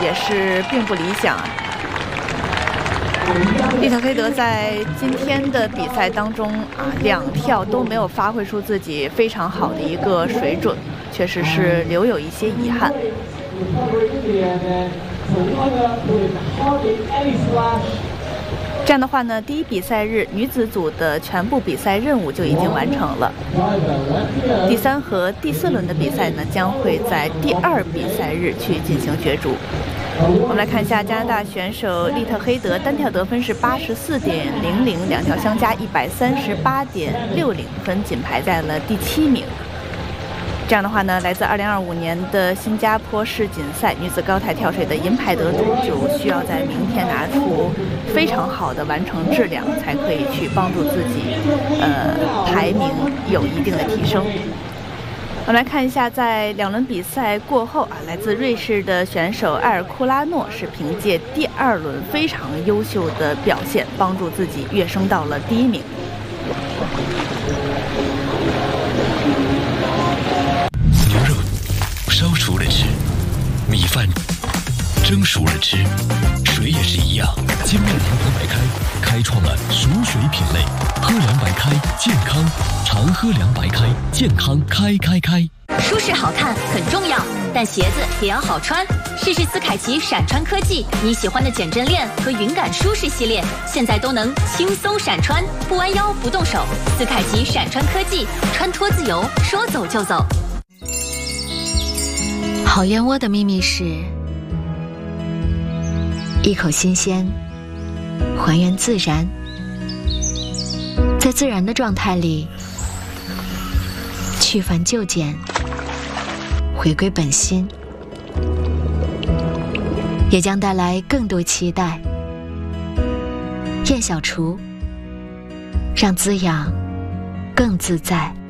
也是并不理想。利特黑德在今天的比赛当中2跳都没有发挥出自己非常好的一个水准，确实是留有一些遗憾。这样的话呢，第一比赛日女子组的全部比赛任务就已经完成了。第3和第4轮的比赛呢，将会在第2比赛日去进行角逐。我们来看一下加拿大选手利特黑德单跳得分是84.00，两跳相加138.60分，仅排在了第7名。这样的话呢，来自2025年的新加坡世锦赛女子高台跳水的银牌得主就需要在明天拿出非常好的完成质量，才可以去帮助自己排名有一定的提升。我们来看一下，在2轮比赛过后来自瑞士的选手埃尔库拉诺是凭借第2轮非常优秀的表现，帮助自己跃升到了第1名。 牛肉烧熟了吃，米饭蒸熟了吃，水也是一样。金麦堂凉白开开创了熟水品类，喝凉白开健康，常喝凉白开健康开。 舒适好看很重要，但鞋子也要好穿。试试斯凯奇闪穿科技，你喜欢的减震链和云感舒适系列，现在都能轻松闪穿，不弯腰不动手。斯凯奇闪穿科技，穿脱自由，说走就走。 好燕窝的秘密是一口新鲜，还原自然，在自然的状态里去繁就简，回归本心，也将带来更多期待。燕小厨，让滋养更自在。